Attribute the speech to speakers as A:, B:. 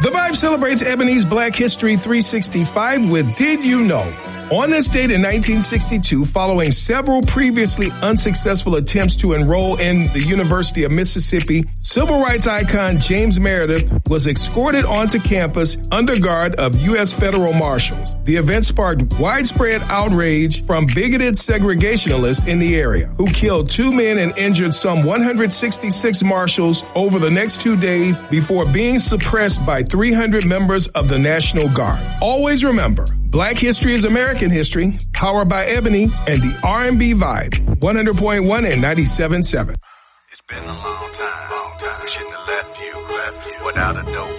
A: The Vibe celebrates Ebony's Black History 365 with Did You Know? On this date in 1962, following several previously unsuccessful attempts to enroll in the University of Mississippi, civil rights icon James Meredith was escorted onto campus under guard of U.S. federal marshals. The event sparked widespread outrage from bigoted segregationalists in the area, who killed 2 men and injured some 166 marshals over the next 2 days before being suppressed by 300 members of the National Guard. Always remember, Black history is American history, powered by Ebony and the R&B Vibe, 100.1 and 97.7.
B: It's been a long time. I shouldn't have left you without a dope